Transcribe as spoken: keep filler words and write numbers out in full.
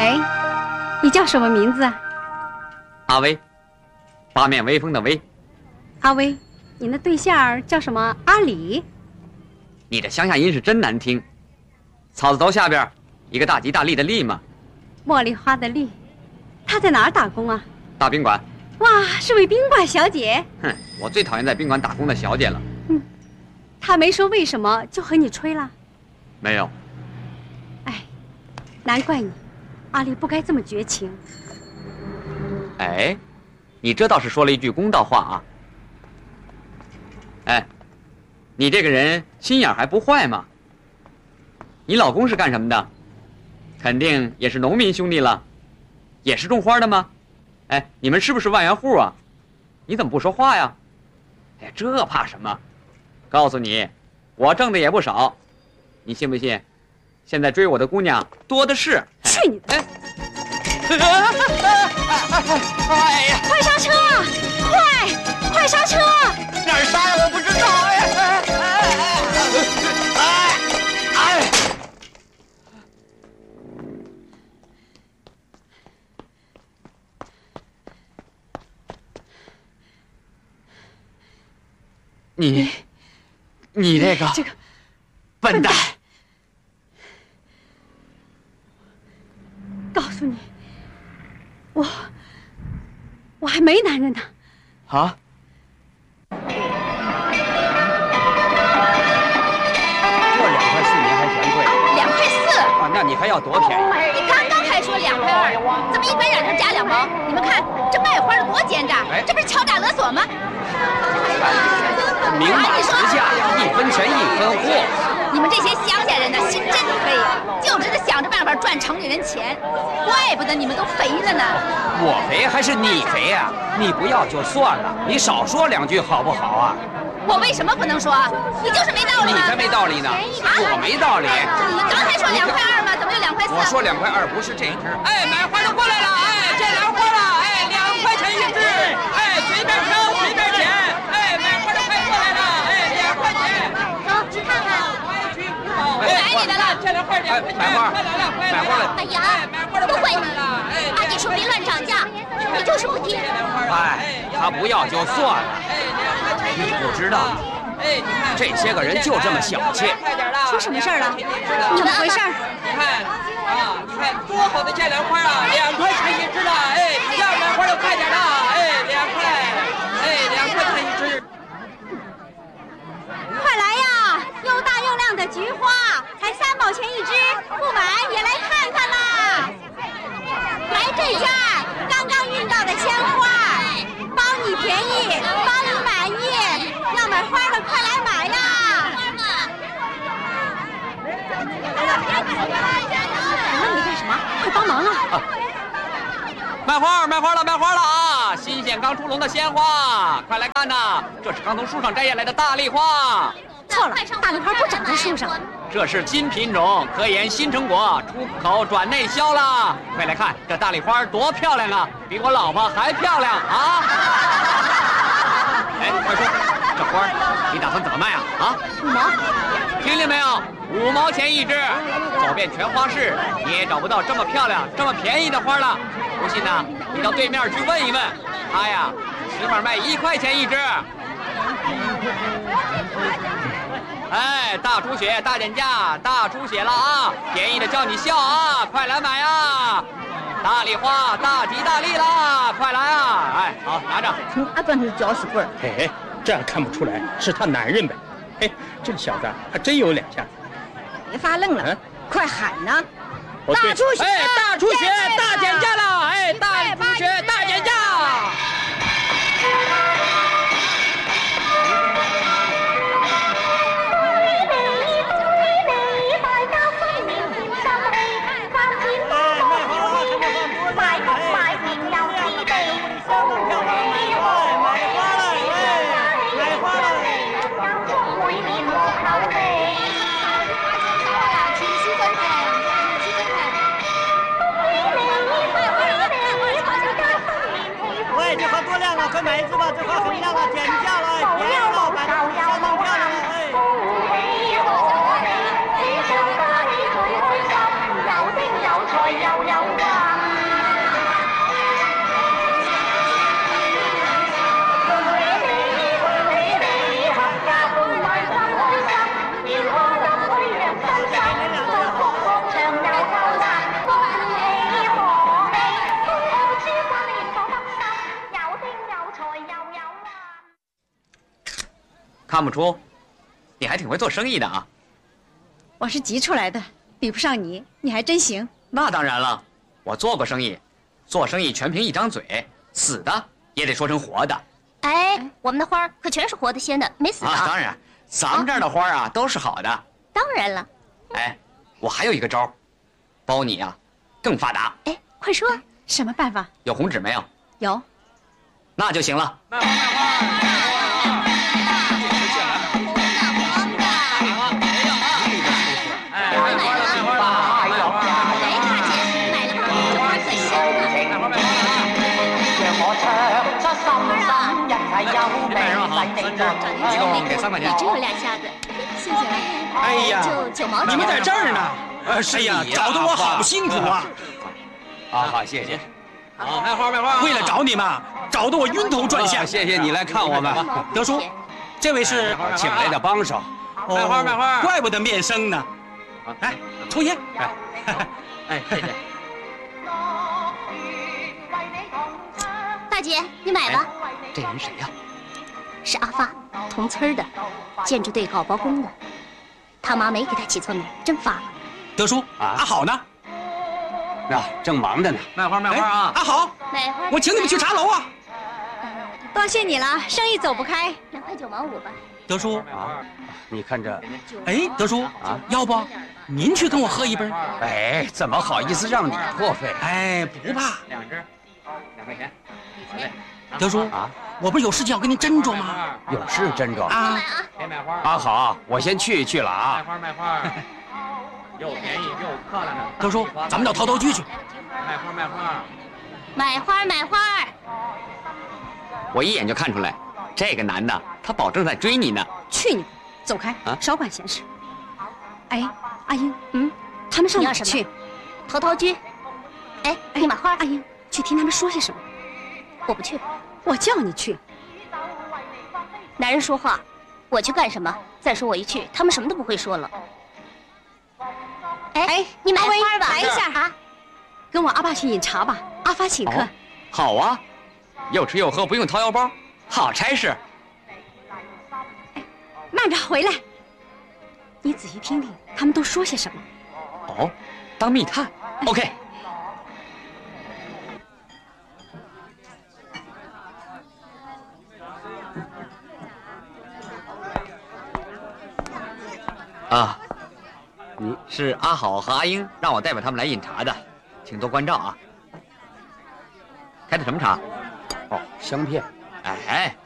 哎，你叫什么名字啊？ 阿威，八面威风的威。 阿威，你那对象叫什么？阿里？ 你这乡下音是真难听。草字头下边一个大吉大利的利嘛。 茉莉花的莉，她在哪儿打工啊？ 大宾馆。 哇，是位宾馆小姐。 哼，我最讨厌在宾馆打工的小姐了。 嗯，她没说为什么就和你吹了？ 没有。 哎，难怪你，阿丽不该这么绝情。 哎，你这倒是说了一句公道话啊。哎，你这个人心眼还不坏吗？你老公是干什么的？肯定也是农民兄弟了，也是种花的吗？哎，你们是不是万元户啊？你怎么不说话呀？哎，这怕什么？告诉你，我挣的也不少，你信不信？现在追我的姑娘多的是。 去你的！ 哎呀！ 快刹车！快，快刹车！ 哪儿刹呀？我不知道哎！哎哎！你，你这个这个笨蛋！ 告诉你，我我还没男人呢。 啊？这两块四您还嫌贵？ 两块四啊？那你还要多便宜？ 你刚刚还说两块二，怎么一分两头加两毛？你们看这卖花的多奸诈，这不是敲诈勒索吗？ 明码实价，一分钱一分货。 你们这些乡下人呢，心真黑呀，就知道想着办法赚城里人钱，怪不得你们都肥了呢。 我肥还是你肥呀？你不要就算了，你少说两句好不好啊？ 我为什么不能说？你就是没道理吗？ 你才没道理呢！我没道理。 你们刚才说两块二吗？怎么有两块四？ 我说两块二不是这只。 哎，买花的过来了！哎，这两花了！哎，两块钱一只！哎，随便挑，随便捡！哎，买花的快过来了！哎，两块钱！ 走，去看看。 哎， 买你的了！ 这两块两块钱！ 买花， 快来了，快来买花了！ 哎呀，都怪你！阿姐说别乱涨价，你就是不听。 哎，他不要就算了。你不知道，这些个人就这么小气。 出什么事儿了？怎么回事？ 你看啊，你看多好的这两花啊，两块钱一只了！哎，要买花的快点了！哎，两块，哎，两块钱一只。 快来呀！又大又亮的菊花，才三毛钱一只，不买也来看看啦！来这件刚刚运到的鲜花，包你便宜，包你满意。要买花的快来买呀！问你干什么？快帮忙啊！ 啊卖花，卖花了，卖花了啊！新鲜刚出笼的鲜花，快来看呐！这是刚从树上摘下来的大丽花。 错了，大丽花不长在树上。 这是新品种，科研新成果，出口转内销啦！快来看，这大丽花多漂亮啊，比我老婆还漂亮啊！哎，快说，这花你打算怎么卖啊？啊， 五毛。 听见没有？五毛钱一只，走遍全花市，你也找不到这么漂亮、这么便宜的花了。不信呢，你到对面去问一问，他呀，起码卖一块钱一只。哎，大出血，大减价，大出血了啊！便宜的叫你笑啊！快来买啊！大丽花，大吉大利啦！快来啊！哎，好，拿着。 那算是搅屎棍儿。 嘿嘿，这样看不出来是他男人呗。嘿，这小子还真有两下。 别发愣了， 嗯、 快喊呐！ 哦、 大出血！ 哎，大出血，大减价了！哎，大出血，大减价！ 快买一只吧，这花很亮啊，减价了，便宜了，买的相当漂亮了，哎。 又大又快又又香，又甜又脆又又滑。 看不出，你还挺会做生意的啊。 我是急出来的，比不上你，你还真行。 那当然了，我做过生意，做生意全凭一张嘴，死的也得说成活的。 哎，我们的花可全是活的鲜的，没死的。 啊，当然，咱们这儿的花啊都是好的。 当然了。 哎，我还有一个招，包你啊更发达。 哎，快说， 什么办法？ 有红纸没有？ 有。 那就行了。 卖花卖花。 一共给三块钱。 真有两下子，谢谢了。 哎呀， 就九毛钱。 你们在这儿呢？ 呃，是哎呀， 你找得我好辛苦啊！ 啊，好，谢谢。 好，卖花卖花。 为了找你嘛，找得我晕头转向。 谢谢你来看我们， 德叔，这位是请来的帮手。 卖花卖花， 怪不得面生呢。来，抽烟。 哎，哎，谢谢。 大姐，你买吧。 这人谁呀？ 是阿发，同村的，建筑队搞包工的。他妈没给他起错名，真发了。 德叔，阿好呢？ 那正忙着呢。 卖花卖花啊！ 阿好， 买花， 我请你们去茶楼啊。 多谢你了，生意走不开。 两块九毛五吧。 德叔啊，你看这， 哎，德叔啊，要不您去跟我喝一杯？ 哎，怎么好意思让你破费？ 哎，不怕。 两只，两块钱。 德叔啊， 我不是有事情要跟您斟酌吗？ 有事斟酌啊， 别买花。 啊，好，我先去去了卖啊。 花卖花，又便宜又漂亮的。 德叔，咱们到陶陶居去。 卖花卖花， 买花买花。 我一眼就看出来，这个男的他保证在追你呢。 去你的，走开， 啊少管闲事。哎，阿英，嗯，他们上哪儿去？ 陶陶居。哎，你买花。 阿英，去听他们说些什么。 我不去。 我叫你去。 男人说话，我去干什么？再说我一去，他们什么都不会说了。哎，你买花吧， 来一下啊！ 跟我阿爸去饮茶吧，阿发请客。 哦好啊，又吃又喝，不用掏腰包，好差事。 慢着，回来。你仔细听听，他们都说些什么。 哦，当密探。OK。啊，你是阿好和阿英让我代表他们来饮茶的，请多关照啊。开的什么茶？ 哦，香片。 哎，